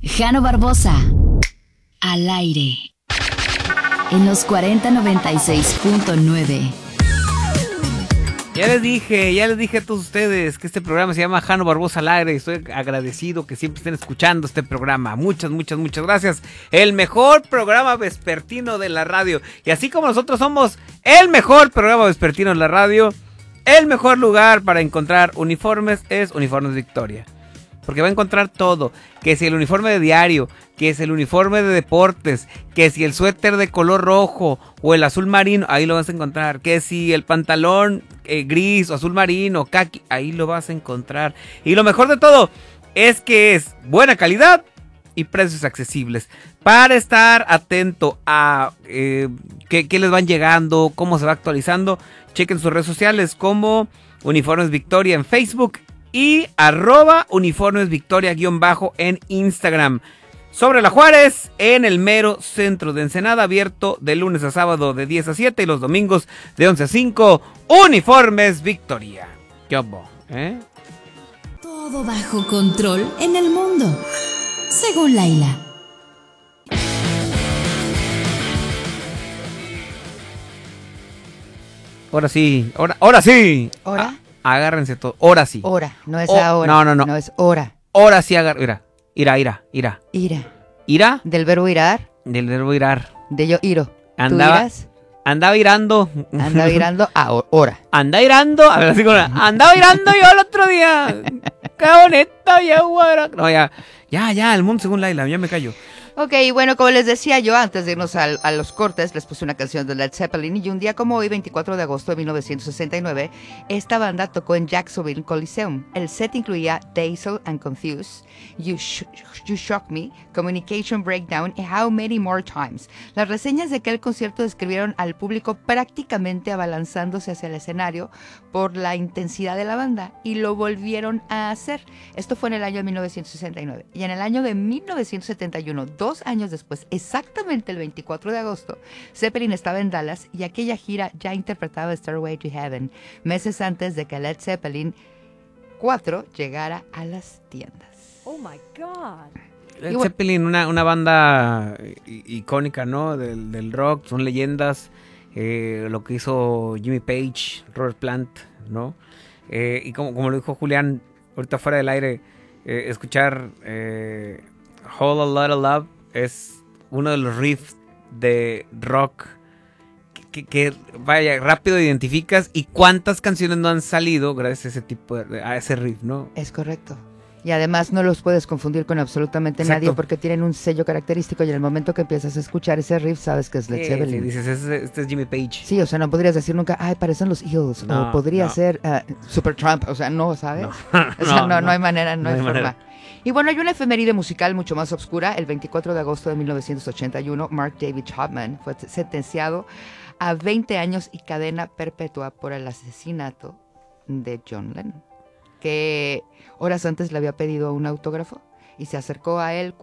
Jano Barbosa, al aire, en los 4096.9. Ya les dije a todos ustedes que este programa se llama Jano Barbosa al aire. Estoy agradecido que siempre estén escuchando este programa. Muchas gracias. El mejor programa vespertino de la radio. Y así como nosotros somos el mejor programa vespertino de la radio, el mejor lugar para encontrar uniformes es Uniformes Victoria. Porque va a encontrar todo, que si el uniforme de diario, que si el uniforme de deportes, que si el suéter de color rojo o el azul marino, ahí lo vas a encontrar. Que si el pantalón gris o azul marino, caqui, ahí lo vas a encontrar. Y lo mejor de todo es que es buena calidad y precios accesibles. Para estar atento a qué les van llegando, cómo se va actualizando, chequen sus redes sociales como Uniformes Victoria en Facebook y @uniformesvictoria_ en Instagram. Sobre la Juárez, en el mero centro de Ensenada, abierto de lunes a sábado de 10 a 7 y los domingos de 11 a 5. Uniformes Victoria. ¿Qué obo? Todo bajo control en el mundo, según Laila. Ahora sí, ahora sí. ¿Hora? Agárrense todo. Ahora sí. Hora, no es ahora. No. No es hora. Ahora sí Ira. Ira. ¿Ira? Del verbo irar. Del verbo irar. De yo iro. Andaba, ¿Tú irás? Andaba irando. Andaba irando a hora. Andaba irando. A ver, así como andaba irando yo el otro día. Qué bonito, ya, güera. No, ya, el mundo según Laila, ya me callo. Ok, bueno, como les decía yo, antes de irnos a los cortes, les puse una canción de Led Zeppelin y un día como hoy, 24 de agosto de 1969, esta banda tocó en Jacksonville Coliseum. El set incluía Dazzled and Confused, You Shock Me, Communication Breakdown y How Many More Times. Las reseñas de aquel concierto describieron al público prácticamente abalanzándose hacia el escenario por la intensidad de la banda y lo volvieron a hacer. Esto fue en el año de 1969. Y en el año de 1971, 2 años después, exactamente el 24 de agosto, Zeppelin estaba en Dallas y aquella gira ya interpretaba Stairway to Heaven, meses antes de que Led Zeppelin 4 llegara a las tiendas. Oh my God. Led Zeppelin, una banda icónica, ¿no? Del rock, son leyendas. Lo que hizo Jimmy Page, Robert Plant, ¿no? Y como lo dijo Julián, ahorita fuera del aire, escuchar Whole a Lot of Love es uno de los riffs de rock que vaya, rápido identificas, y cuántas canciones no han salido gracias a ese tipo a ese riff, ¿no? Es correcto. Y además no los puedes confundir con absolutamente Exacto. nadie porque tienen un sello característico y en el momento que empiezas a escuchar ese riff sabes que es Led Zeppelin. Sí, dices, este es Jimmy Page. Sí, o sea, no podrías decir nunca, ay, parecen los Eagles, o podría ser Supertramp, o sea, no, ¿sabes? O sea, no hay manera, no hay forma. Manera. Y bueno, hay una efeméride musical mucho más oscura. El 24 de agosto de 1981, Mark David Chapman fue sentenciado a 20 años y cadena perpetua por el asesinato de John Lennon, que horas antes le había pedido un autógrafo y se acercó a él